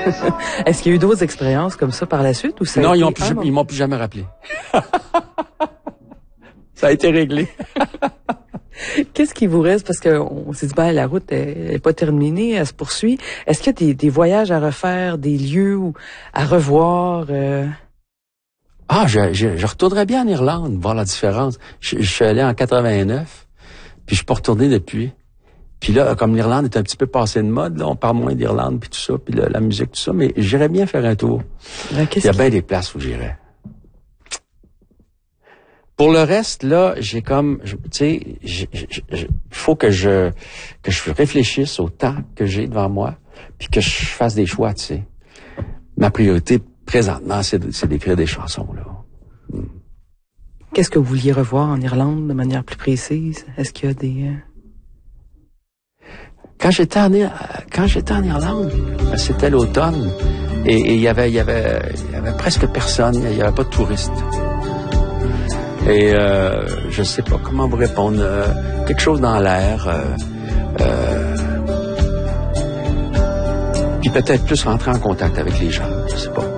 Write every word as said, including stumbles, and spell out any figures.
Est-ce qu'il y a eu d'autres expériences comme ça par la suite ou ça Non, a ils été... ont plus, ah, ils m'ont plus jamais rappelé. Ça a été réglé. Qu'est-ce qui vous reste? Parce qu'on s'est dit, ben, la route n'est pas terminée, elle se poursuit. Est-ce qu'il y a des, des voyages à refaire, des lieux où, à revoir? Euh... Ah, je, je, je retournerais bien en Irlande, voir la différence. Je, je suis allé en quatre-vingt-neuf, puis je suis pas retourné depuis. Puis là, comme l'Irlande est un petit peu passée de mode, là, on parle moins d'Irlande, puis tout ça, puis la, la musique, tout ça, mais j'irais bien faire un tour. Ben, Il y a bien des places où j'irais. Pour le reste, là, j'ai comme, tu sais, il faut que je que je réfléchisse au temps que j'ai devant moi, puis que je fasse des choix, tu sais. Ma priorité présentement, c'est, c'est d'écrire des chansons, là. Hmm. Qu'est-ce que vous vouliez revoir en Irlande de manière plus précise? Est-ce qu'il y a des... Euh... Quand j'étais en quand j'étais en Irlande, c'était l'automne, et il y avait il y avait il y avait presque personne, il y avait pas de touristes. Et euh, je sais pas comment vous répondre. Euh, quelque chose dans l'air. Euh, euh, puis peut-être plus rentrer en contact avec les gens. Je sais pas.